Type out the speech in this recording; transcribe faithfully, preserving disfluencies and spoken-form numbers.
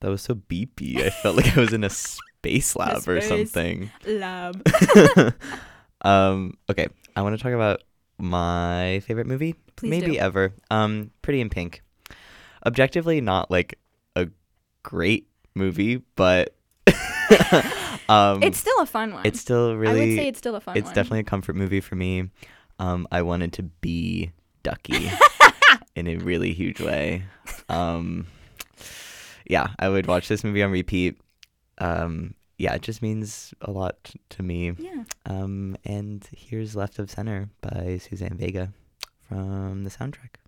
That was so beepy. I felt like I was in a space lab A or space something. Lab. um, okay, I want to talk about my favorite movie, Please maybe do. ever. Um, Pretty in Pink. Objectively, not like a great movie, but um, It's still a fun one. it's still really. I would say it's still a fun it's one. definitely a comfort movie for me. Um, I wanted to be Ducky in a really huge way. Um, yeah, I would watch this movie on repeat. Um, yeah, it just means a lot to me. Yeah. Um, and here's Left of Center by Suzanne Vega from the soundtrack.